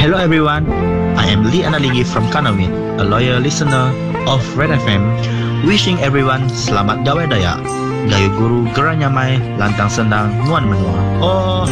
Hello everyone, I am Lee Analigi from Kanawin, a loyal listener of Red FM, wishing everyone selamat gawai daya, gayu guru geranyamai, lantang senang, nuan menua. Oh,